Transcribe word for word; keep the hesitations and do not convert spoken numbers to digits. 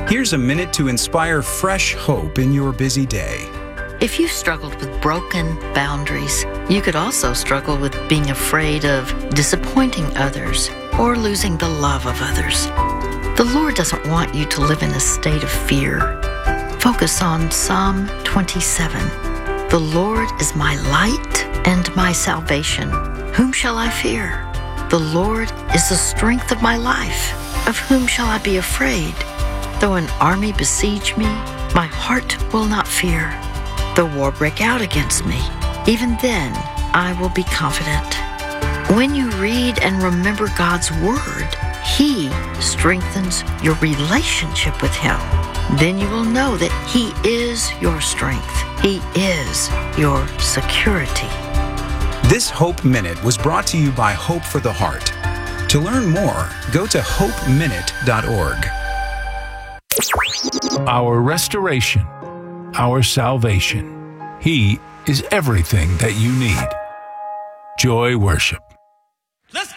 Here's a minute to inspire fresh hope in your busy day. If you struggled with broken boundaries, you could also struggle with being afraid of disappointing others or losing the love of others. The Lord doesn't want you to live in a state of fear. Focus on Psalm twenty-seven. The Lord is my light and my salvation. Whom shall I fear? The Lord is the strength of my life. Of whom shall I be afraid? Though an army besiege me, my heart will not fear. Though war break out against me, even then I will be confident. When you read and remember God's word, He strengthens your relationship with Him. Then you will know that He is your strength. He is your security. This Hope Minute was brought to you by Hope for the Heart. To learn more, go to hope minute dot org. Our restoration, our salvation. He is everything that you need. Joy Worship. Let's go!